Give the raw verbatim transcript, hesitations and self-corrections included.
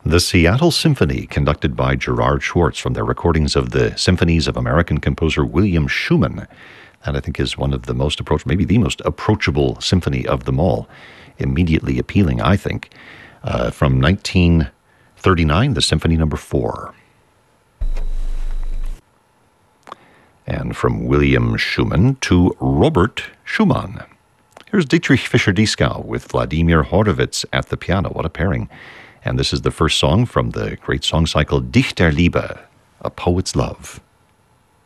The Seattle Symphony, conducted by Gerard Schwartz from their recordings of the symphonies of American composer William Schumann. That, I think, is one of the most approachable, maybe the most approachable symphony of them all. Immediately appealing, I think. Uh, from nineteen thirty-nine, the Symphony Number Four. And from William Schumann to Robert Schumann. Here's Dietrich Fischer-Dieskau with Vladimir Horowitz at the piano. What a pairing. And this is the first song from the great song cycle Dichterliebe, A Poet's Love.